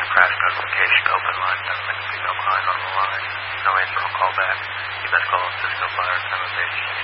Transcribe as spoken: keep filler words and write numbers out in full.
crash notification open line, seven Mexico, climb on the line. No answer, I'll call back. You best call Cisco Fire, seven Beach.